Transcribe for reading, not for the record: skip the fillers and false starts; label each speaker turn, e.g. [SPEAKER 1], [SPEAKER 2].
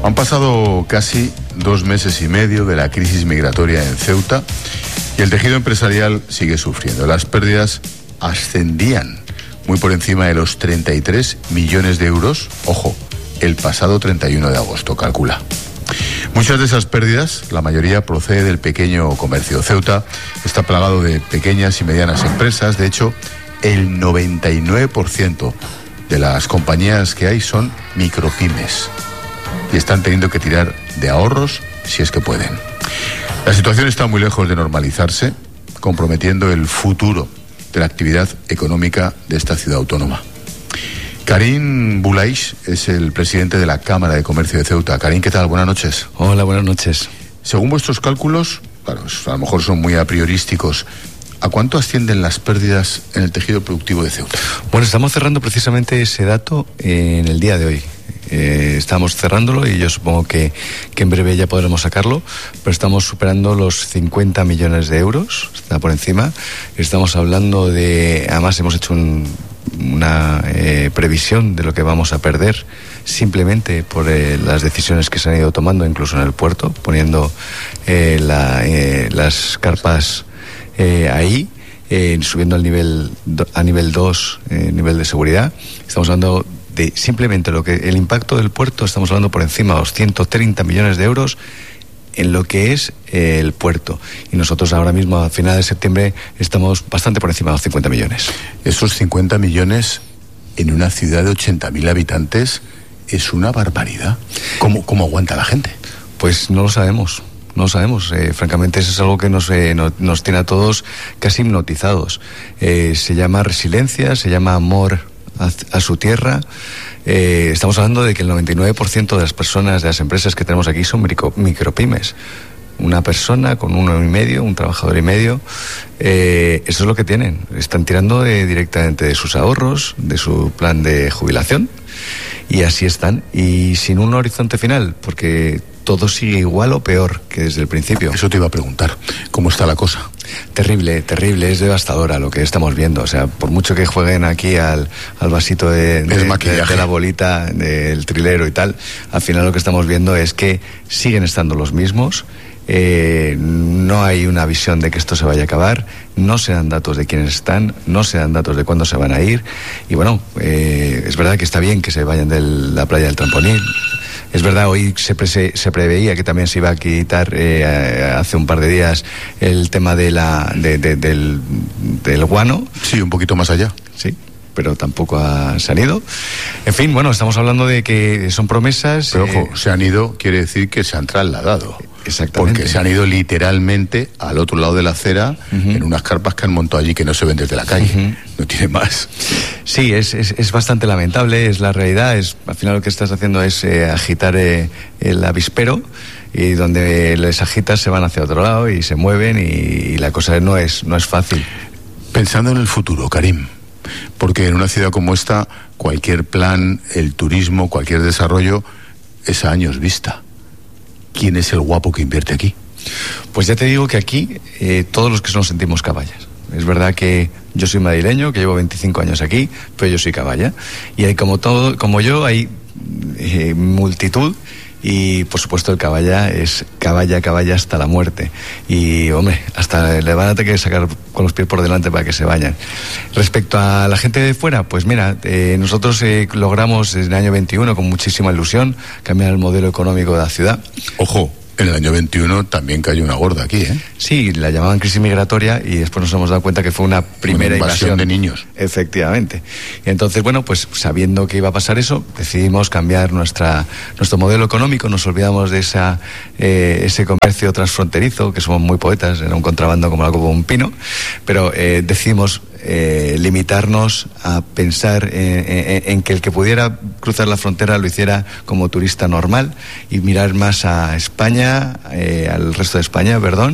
[SPEAKER 1] Han pasado casi 2 meses y medio de la crisis migratoria en Ceuta y el tejido empresarial sigue sufriendo. Las pérdidas ascendían muy por encima de los 33 millones de euros, ojo, el pasado 31 de agosto, calcula. Muchas de esas pérdidas, la mayoría procede del pequeño comercio. Ceuta está plagado de pequeñas y medianas empresas. De hecho, el 99% de las compañías que hay son micropymes y están teniendo que tirar de ahorros si es que pueden. La situación está muy lejos de normalizarse, comprometiendo el futuro de la actividad económica de esta ciudad autónoma. Karim Boulaish es el presidente de la Cámara de Comercio de Ceuta. Karim, ¿qué tal? Buenas noches.
[SPEAKER 2] Hola, buenas noches.
[SPEAKER 1] Según vuestros cálculos, claro, a lo mejor son muy a priorísticos, ¿a cuánto ascienden las pérdidas en el tejido productivo de Ceuta?
[SPEAKER 2] Bueno, estamos cerrando precisamente ese dato en el día de hoy. Estamos cerrándolo y yo supongo que en breve ya podremos sacarlo, pero estamos superando los 50 millones de euros, está por encima. Estamos hablando de, además hemos hecho una previsión de lo que vamos a perder simplemente por las decisiones que se han ido tomando, incluso en el puerto, poniendo las carpas ahí, subiendo a nivel 2, nivel de seguridad. Estamos hablando de simplemente el impacto del puerto, estamos hablando por encima de los 130 millones de euros en lo que es el puerto. Y nosotros ahora mismo, a finales de septiembre, estamos bastante por encima de los 50 millones.
[SPEAKER 1] Esos 50 millones en una ciudad de 80.000 habitantes es una barbaridad. ¿Cómo aguanta la gente?
[SPEAKER 2] Pues no lo sabemos. No lo sabemos, francamente eso es algo que nos tiene a todos casi hipnotizados. Se llama resiliencia, se llama amor a su tierra. Estamos hablando de que el 99% de las personas, de las empresas que tenemos aquí son micropymes. Una persona con 1,5, un trabajador y medio, eso es lo que tienen. Están tirando directamente de sus ahorros, de su plan de jubilación, y así están, y sin un horizonte final, porque todo sigue igual o peor que desde el principio.
[SPEAKER 1] Eso te iba a preguntar, ¿cómo está la cosa?
[SPEAKER 2] Terrible, es devastadora lo que estamos viendo. O sea, por mucho que jueguen aquí al vasito de la bolita, del trilero y tal, al final lo que estamos viendo es que siguen estando los mismos. No hay una visión de que esto se vaya a acabar, no se dan datos de quiénes están, no se dan datos de cuándo se van a ir. Y bueno, es verdad que está bien que se vayan de la playa del Trampolín. Es verdad, hoy se preveía que también se iba a quitar hace un par de días el tema del guano.
[SPEAKER 1] Sí, un poquito más allá.
[SPEAKER 2] Sí, pero tampoco se han ido. En fin, bueno, estamos hablando de que son promesas.
[SPEAKER 1] Pero ojo, se han ido quiere decir que se han trasladado.
[SPEAKER 2] Exactamente.
[SPEAKER 1] Porque se han ido literalmente al otro lado de la acera, en unas carpas que han montado allí que no se ven desde la calle. No tiene más.
[SPEAKER 2] Sí, es bastante lamentable, es la realidad. Al final lo que estás haciendo es agitar el avispero, y donde les agitas se van hacia otro lado y se mueven, y la cosa no es fácil.
[SPEAKER 1] Pensando en el futuro, Karim, porque en una ciudad como esta, cualquier plan, el turismo, cualquier desarrollo es a años vista. ¿Quién es el guapo que invierte aquí?
[SPEAKER 2] Pues ya te digo que aquí todos los que nos sentimos caballas. Es verdad que yo soy madrileño, que llevo 25 años aquí, pero yo soy caballa. Y hay como yo, hay multitud. Y por supuesto el caballa es caballa hasta la muerte. Y hombre, hasta le van a tener que sacar con los pies por delante para que se vayan. Respecto a la gente de fuera, pues mira, nosotros logramos desde el año 21 con muchísima ilusión cambiar el modelo económico de la ciudad.
[SPEAKER 1] Ojo, en el año 21 también cayó una gorda aquí, ¿eh?
[SPEAKER 2] Sí, la llamaban crisis migratoria, y después nos hemos dado cuenta que fue una primera invasión
[SPEAKER 1] de niños.
[SPEAKER 2] Efectivamente. Y entonces, bueno, pues sabiendo que iba a pasar eso, decidimos cambiar nuestro modelo económico. Nos olvidamos de ese comercio transfronterizo, que somos muy poetas, era un contrabando como la copa de un pino, pero decidimos limitarnos a pensar en que el que pudiera cruzar la frontera lo hiciera como turista normal, y mirar más a España, al resto de España, perdón,